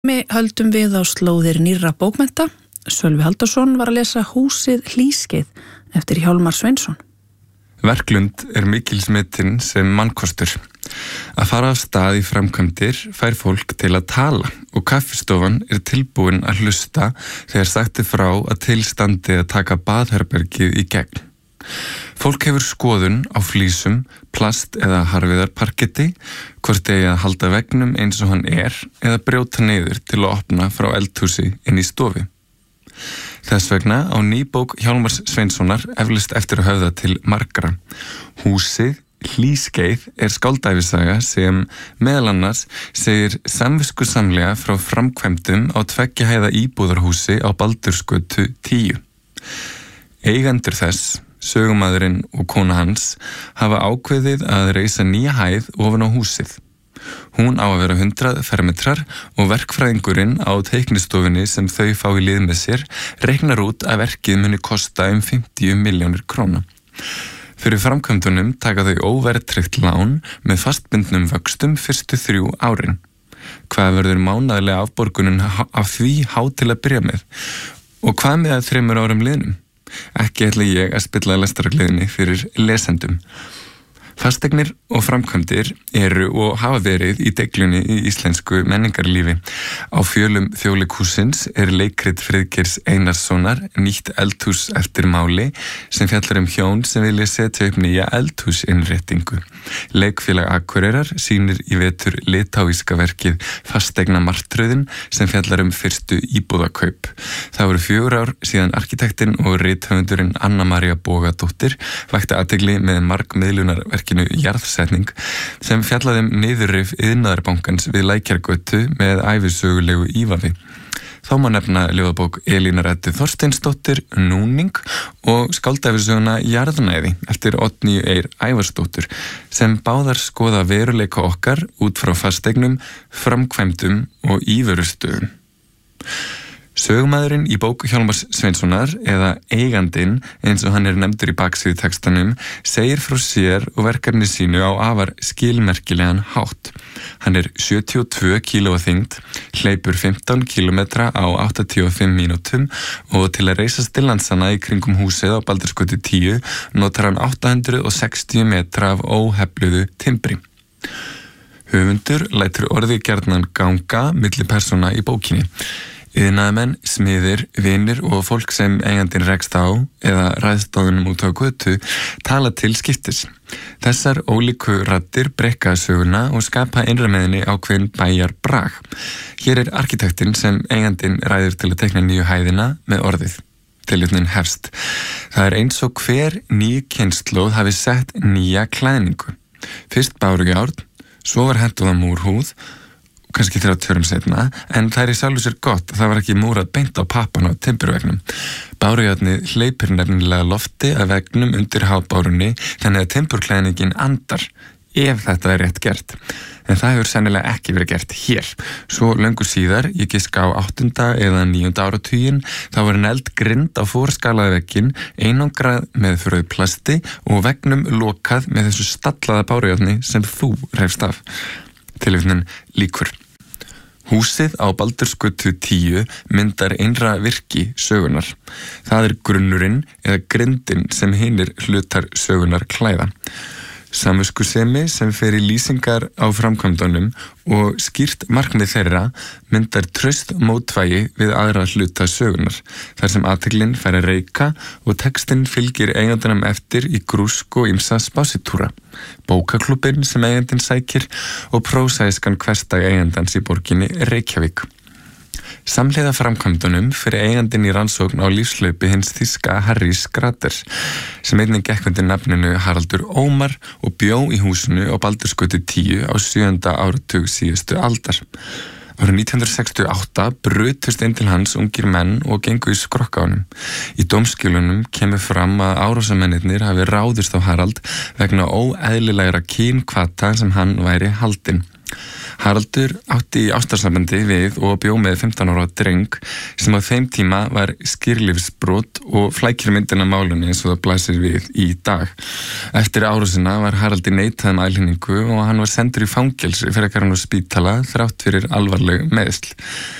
Höldum við á slóðir nýrra bókmennta. Sölvi Halldórsson var að lesa Húsið hlýskeið eftir Hjálmar Sveinsson. Verklund mikilsmetinn sem mannkostur. Að fara af stað í framkvæmdir fær fólk til að tala og kaffistofan tilbúin að hlusta þegar sagt frá að tilstandi að taka baðherbergið í gegn. Fólk hefur skoðun á flísum, plast eða harfiðarparketti, hvort eigi að halda veggnum eins og hann eða brjóta niður til að opna frá eldhúsi inn í stofu. Þess vegna á ný bók Hjálmars Sveinssonar eflaust eftir að höfða til margra. Húsið hlýskeið skáldæfisaga sem meðal annars segir samviskusamlega frá framkvæmdum á 2 hæða íbúðarhúsi á Baldursgötu 10. Eigendur þess, sögumaðurinn og kona hans, hafa ákveðið að reisa nýja hæð ofan á húsið. Hún á að vera 100 fermetrar og verkfræðingurinn á teiknistofunni sem þau fá í lið með sér reiknar út að verkið muni kosta 50 milljónir króna. Fyrir framkvæmdunum taka þau óverðtryggt lán með fastbundnum vöxtum fyrstu 3 árin. Hvað verður mánaðarlega afborgunin af því há til að byrja með? Og hvað með að 3 árum liðnum? Ekki ætla ég að spilla lestargleðinni fyrir lesendum. Fasteignir og framkvæmdir og hafa verið í deiglunni í íslensku menningarlífi. Á fjölum Þjóðleikhússins leikrit Friðgeirs Einarssonar nýtt eldhús eftir máli sem fjallar hjón sem vilja setja upp nýja eldhúsinnréttingu. Leikfélag Akureyrar sýnir í vetur litáíska verkið Fasteigna martröðin sem fjallar fyrstu íbúðakaup. Það voru 4 ár síðan arkitektinn og rithöfundurinn Anna María Bogadóttir vakti athygli með margmiðlunarverkinu Jarðsetning sem fjallaði niðurrif iðnaðarbankans við Lækjargötu með ævisögulegu ívafi. Þá má nefna ljóðabók Elínar Eddu Þorsteinsdóttir Núning og skáldæfisöguna Jarðnæði eftir Oddnýju Eir Ævarsdóttur sem báðar skoða veruleika okkar út frá fasteignum, framkvæmdum og íverustöðum. Sögumaðurinn í bók Hjálmars Sveinssonar eða eigandinn eins og hann nefndur í baksíðu textanum segir frá sér og verkefni sínu á afar skilmerkilegan hátt. Hann 72 kíló að þyngd, hleypur 15 kílómetra á 85 mínútum og til að reisa stillandsana í kringum húsið á Baldursgötu 10 notar hann 860 metra af óhefluðu timbri. Höfundur lætur orðið gjarnan ganga milli persóna í bókinni. Iðnaðarmenn, smiðir, vinir og fólk sem eigandinn rekst á eða ræðst á honum út á götu tala til skiptis. Þessar ólíku raddir breikka söguna og skapa innra með henni ákveðin bæjar brag. Hér arkitektinn sem eigandinn ræður til að teikna nýju hæðina með orðið. Tilvitnun hefst. Það eins og hver ný kynslóð hafi sett nýja klæðningu. Fyrst bárujárn, svo var hentuð á múrhúð, kannski 30 árum seinna, en það í sjálfu sér gott að það var ekki múrað beint á pappan á timburvegnum. Bárujárnið hleypir nefnilega lofti að vegnum undir hábárunni þannig að timburklæðningin andar ef þetta rétt gert. En það hefur sennilega ekki verið gert hér. Svo löngu síðar, ég giska á 8. eða 9. áratuginn, þá var eldgrind á forskalaða vegginn, einangrað með fröðplasti og vegnum lokað með þessu stallaða bárujárni sem þú reifst af. Tilvitnun lýkur. Húsið á Baldursgötu 10 myndar innra virki sögunar. Það grunnurinn eða grindin sem hinir hlutar sögunar klæða. Samviskusemi sem fer í lýsingar á framkvæmdunum og skýrt markmið þeirra myndar traust mótvægi við aðra hluta sögunar, þar sem athyglin fær að reika og textinn fylgir eigendunum eftir í grúsk og ýmsa spásitúra. Bókaklubbinn sem eigandinn sækir og prósæskan hversdag eigendans í borginni Reykjavík. Samhliða framkvæmdunum fyrir eigandinn í rannsókn á lífslaupi hins þýska Harrys Graters sem einnig gekk undir nafninu Haraldur Ómar og bjó í húsinu á Baldursgötu 10 á 7. áratug síðustu aldar. Árið 1968 brutust inn til hans ungir menn og gengu í skrokk á honum. Í dómskjölunum kemur fram að árásamennirnir hafi ráðist á Harald vegna óeðlilegra kynhvata sem hann væri haldinn. Haraldur átti í ástarsambandi við og bjó með 15 ára dreng sem á þeim tíma var skýrlífsbrot og flækir myndina málunni eins og það blasir við í dag. Eftir árásina var Haraldur neitað aðhlynningu og hann var sendur í fangelsi fyrir að hann á spítala þrátt fyrir alvarleg meiðsl.